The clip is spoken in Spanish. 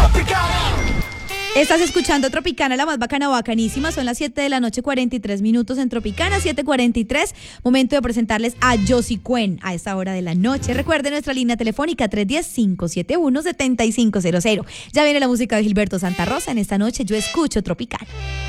Estás escuchando Tropicana, la más bacana, bacanísima. Son las 7 de la noche, 43 minutos en Tropicana, 7:43. Momento de presentarles a Josie Cuen a esta hora de la noche. Recuerden nuestra línea telefónica 310-571-7500. Ya viene la música de Gilberto Santa Rosa. En esta noche yo escucho Tropicana.